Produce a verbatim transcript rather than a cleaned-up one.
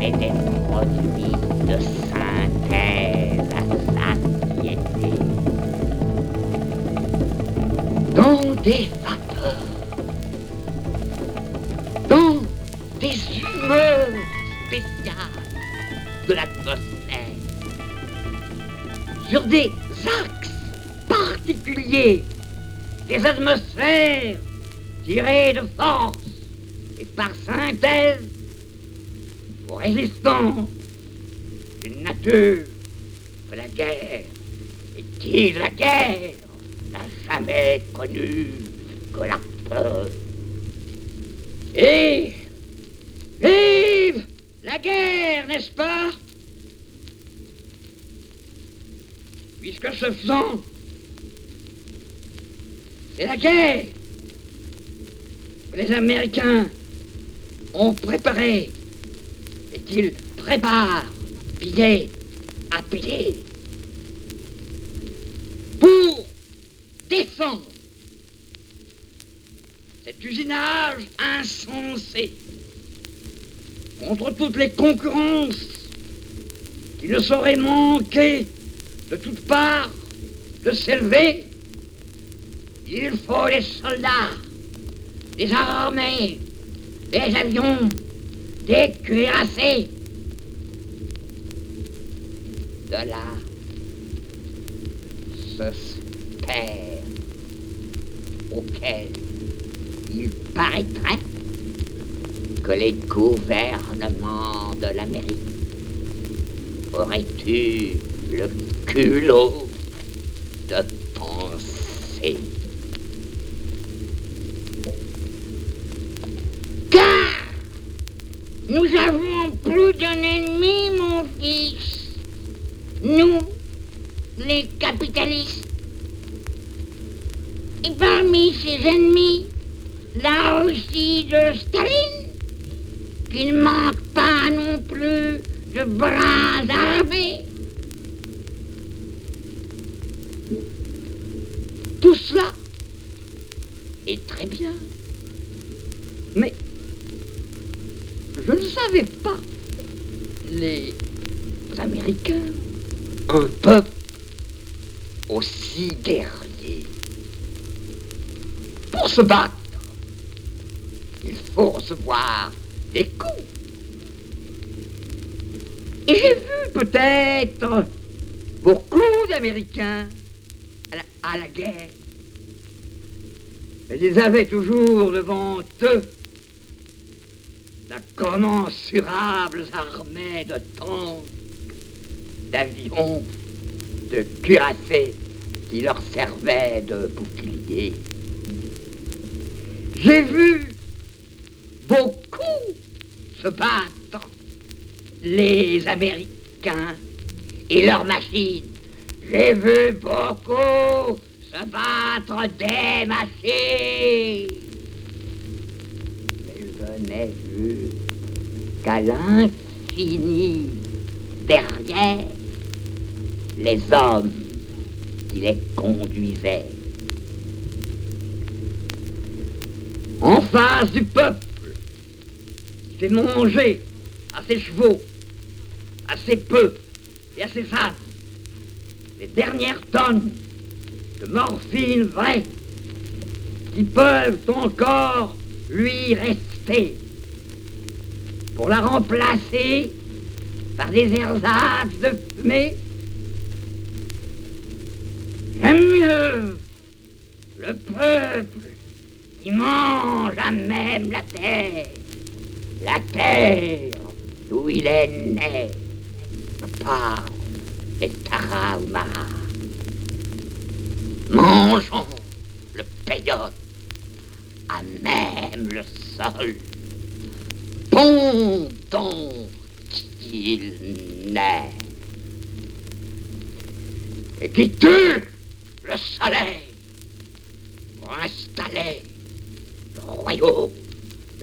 et des produits de synthèse à satiété. Dans des vapeurs, dans des humeurs spéciales de l'atmosphère, sur des axes particuliers, des atmosphères tirées de force et par synthèse aux résistances d'une nature que la guerre, et qui la guerre n'a jamais connu que la peur. Et vive la guerre, n'est-ce pas? Puisque ce faisant, c'est la guerre que les Américains ont préparée et qu'ils préparent pied à pied pour défendre cet usinage insensé contre toutes les concurrences qui ne sauraient manquer de toutes parts de s'élever. Il faut des soldats, des armées, des avions, des cuirassés. De là, ce sphère auquel il paraîtrait que les gouvernements de l'Amérique auraient eu le culot de penser. Car nous avons plus d'un ennemi, mon fils. Nous, les capitalistes. Et parmi ces ennemis, la Russie de Staline, qui ne manque pas non plus de bras armés. Tout cela est très bien. Mais je ne savais pas, les Américains, un peuple aussi guerrier. Pour se battre, il faut recevoir des coups. Et j'ai vu peut-être beaucoup d'Américains à la, à la guerre. Mais ils avaient toujours devant eux d'incommensurables armées de tanks, d'avions, de cuirassés qui leur servaient de boucliers. J'ai vu beaucoup se battre les Américains et leurs machines. J'ai vu beaucoup se battre des machines. Mais je n'ai vu qu'à l'infini derrière les hommes qui les conduisaient. En face du peuple, qui fait manger à ses chevaux, à ses bœufs et à ses ânes les dernières tonnes de morphine vraie qui peuvent encore lui rester pour la remplacer par des ersatz de fumée. J'aime mieux le peuple qui mange à même la terre, la terre d'où il est né, pas les Tarahumara. Mangeons le peyote à même le sol, pendant qu'il naît, et qui tue le soleil pour installer le royaume